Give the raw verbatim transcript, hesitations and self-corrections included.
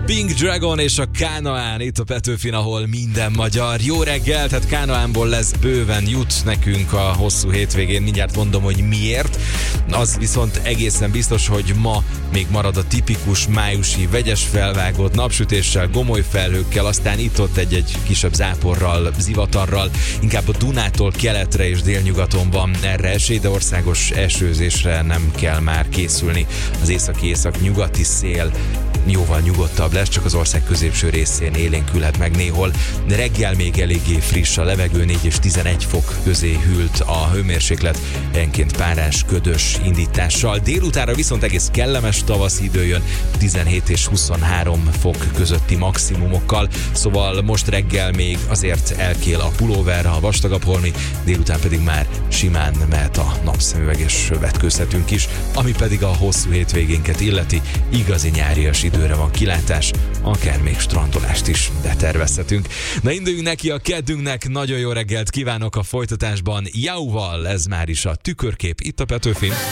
Pink Dragon és a Kánaán itt a Petőfin, ahol minden magyar. Jó reggel, tehát Kánaánból lesz bőven jut nekünk a hosszú hétvégén. Mindjárt mondom, hogy miért. Az viszont egészen biztos, hogy ma még marad a tipikus májusi vegyes felvágott napsütéssel, gomoly felhőkkel, aztán itt-ott egy-egy kisebb záporral, zivatarral. Inkább a Dunától keletre és délnyugaton van erre esély, de országos esőzésre nem kell már készülni. Az északi-észak-nyugati szél jóval nyugodtabb lesz, csak az ország középső részén élénkülhet meg néhol. De reggel még eléggé friss a levegő, négy és tizenegy fok közé hűlt a hőmérséklet, helyenként párás, ködös indítással. Délutánra viszont egész kellemes tavaszi idő jön, tizenhét és huszonhárom fok közötti maximumokkal, szóval most reggel még azért elkél a pulóver, a vastagabb holmi, délután pedig már simán mehet a napszemüveg és vetkőzhetünk is, ami pedig a hosszú hétvégénket illeti, igazi nyárias időre van kilátás, akár még strandolást is betervezhetünk. Na, induljunk neki a kedünknek, nagyon jó reggelt kívánok a folytatásban. Jauval, ez már is a Tükörkép itt a Petőfin.